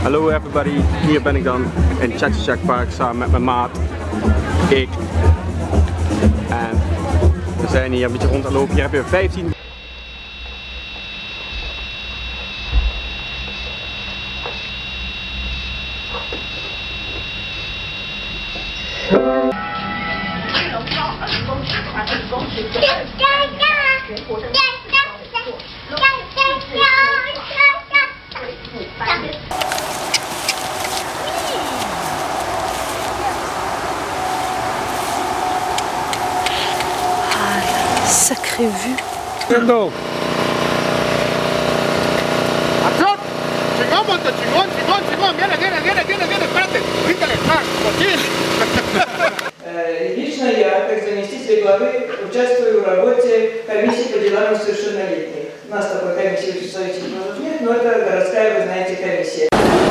Hallo everybody, hier ben ik dan in Chatuchak Park samen met mijn maat, ik. En we zijn hier een beetje rond aan het lopen. Hier heb je 15. Sacrée vue. Chingón, Лично я, как заместитель главы, участвую в работе комиссии по делам несовершеннолетних. У нас такой комиссии в Совете нет, но это городская, вы знаете, комиссия.